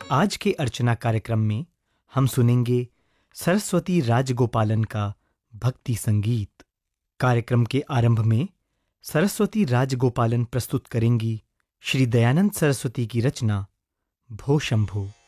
आज के अर्चना कार्यक्रम में हम सुनेंगे सरस्वती राजगोपालन का भक्ति संगीत। कार्यक्रम के आरंभ में सरस्वती राजगोपालन प्रस्तुत करेंगी श्री दयानंद सरस्वती की रचना भो शंभो।